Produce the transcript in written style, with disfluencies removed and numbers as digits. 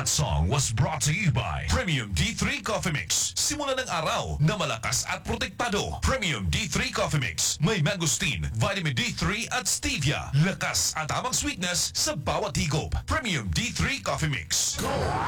That song was brought to you by Premium D3 Coffee Mix. Simula ng araw na malakas at protektado. Premium D3 Coffee Mix. May mangosteen, vitamin D3 at stevia. Lakas at tamang sweetness sa bawat higop. Premium D3 Coffee Mix. Go!